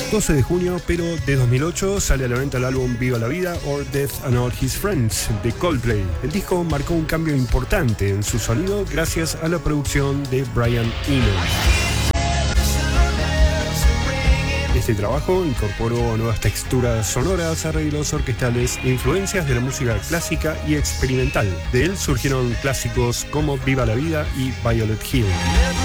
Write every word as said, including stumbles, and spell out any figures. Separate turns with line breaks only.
doce de junio, pero de dos mil ocho, sale a la venta el álbum Viva la Vida or Death and All His Friends de Coldplay. El disco marcó un cambio importante en su sonido gracias a la producción de Brian Eno. Este trabajo incorporó nuevas texturas sonoras, arreglos orquestales e influencias de la música clásica y experimental. De él surgieron clásicos como Viva la Vida y Violet Hill.